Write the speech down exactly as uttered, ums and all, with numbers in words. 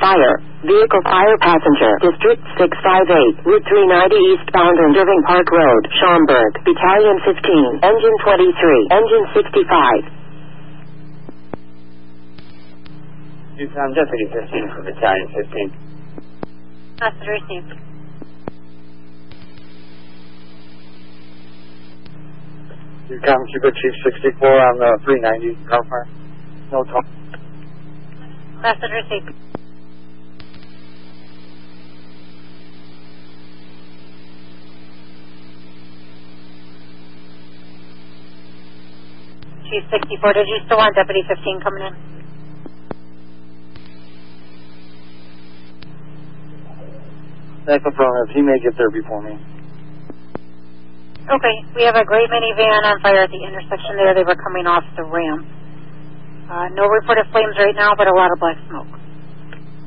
fire. Vehicle fire passenger. District six five eight, Route three ninety eastbound on Irving Park Road, Schaumburg. Battalion fifteen, Engine twenty-three, Engine sixty-five. I'm Deputy fifteen for Battalion fifteen. Message received. You come Cuba Chief sixty-four on the three ninety car fire. No talk. Message received. Chief sixty-four, did you still want Deputy fifteen coming in? That's the problem. He may get there before me. Okay, we have a gray minivan on fire at the intersection there. They were coming off the ramp. Uh, no reported flames right now, but a lot of black smoke.